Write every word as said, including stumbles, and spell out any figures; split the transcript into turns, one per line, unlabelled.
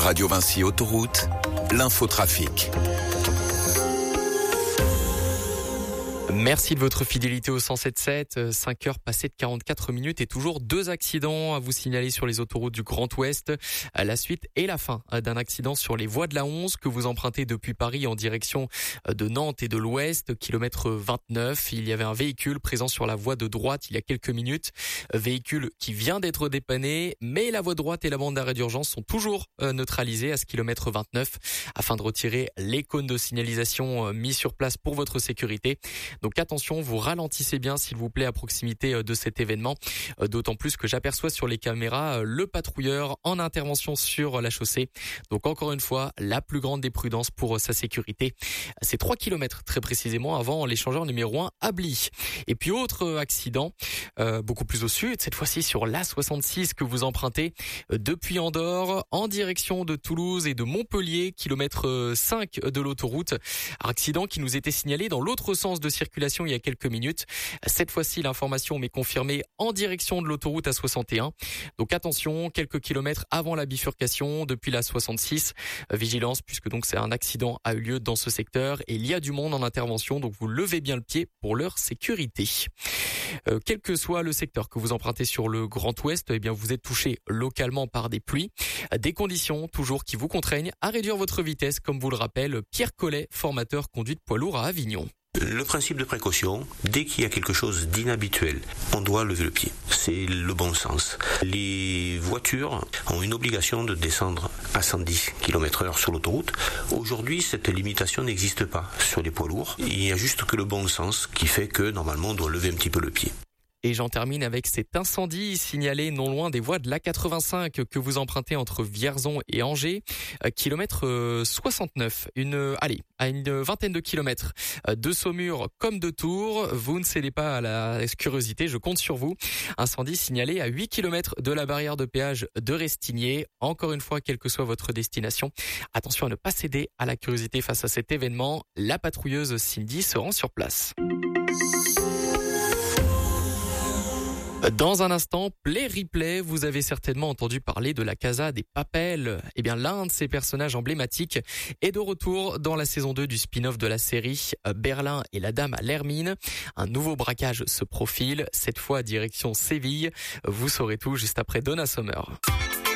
Radio Vinci Autoroute, l'infotrafic.
Merci de votre fidélité au cent sept sept. cinq heures passées de quarante-quatre minutes et toujours deux accidents à vous signaler sur les autoroutes du Grand Ouest. La suite et la fin d'un accident sur les voies de la onze que vous empruntez depuis Paris en direction de Nantes et de l'Ouest, kilomètre vingt-neuf. Il y avait un véhicule présent sur la voie de droite il y a quelques minutes. Véhicule qui vient d'être dépanné, mais la voie droite et la bande d'arrêt d'urgence sont toujours neutralisées à ce kilomètre vingt-neuf afin de retirer les cônes de signalisation mis sur place pour votre sécurité. Donc attention, vous ralentissez bien s'il vous plaît à proximité de cet événement, d'autant plus que j'aperçois sur les caméras le patrouilleur en intervention sur la chaussée. Donc encore une fois, la plus grande des prudences pour sa sécurité. C'est trois kilomètres très précisément avant l'échangeur numéro un à Bly. Et puis autre accident, euh, beaucoup plus au sud, cette fois-ci sur l'A soixante-six que vous empruntez depuis Andorre en direction de Toulouse et de Montpellier, kilomètre cinq de l'autoroute. Accident qui nous était signalé dans l'autre sens de circulation il y a quelques minutes. Cette fois-ci, l'information m'est confirmée en direction de l'autoroute A soixante et un. Donc attention, quelques kilomètres avant la bifurcation depuis la soixante-six. Vigilance puisque donc c'est un accident a eu lieu dans ce secteur et il y a du monde en intervention. Donc vous levez bien le pied pour leur sécurité. Euh, quel que soit le secteur que vous empruntez sur le Grand Ouest, eh bien vous êtes touché localement par des pluies, des conditions toujours qui vous contraignent à réduire votre vitesse, comme vous le rappelle Pierre Collet, formateur conduite poids lourd à Avignon.
Le principe de précaution, dès qu'il y a quelque chose d'inhabituel, on doit lever le pied. C'est le bon sens. Les voitures ont une obligation de descendre à cent dix kilomètres heure sur l'autoroute. Aujourd'hui, cette limitation n'existe pas sur les poids lourds. Il n'y a juste que le bon sens qui fait que normalement on doit lever un petit peu le pied.
Et j'en termine avec cet incendie signalé non loin des voies de l'A quatre-vingt-cinq que vous empruntez entre Vierzon et Angers, kilomètre soixante-neuf, une, allez, à une vingtaine de kilomètres de Saumur comme de Tours. Vous ne cédez pas à la curiosité, je compte sur vous. Incendie signalé à huit kilomètres de la barrière de péage de Restigné. Encore une fois, quelle que soit votre destination, attention à ne pas céder à la curiosité face à cet événement. La patrouilleuse Cindy se rend sur place. Dans un instant, Play Replay, vous avez certainement entendu parler de la Casa des Papel. Eh bien, l'un de ces personnages emblématiques est de retour dans la saison deux du spin-off de la série Berlin et la Dame à l'Hermine. Un nouveau braquage se profile, cette fois direction Séville. Vous saurez tout juste après Donna Summer.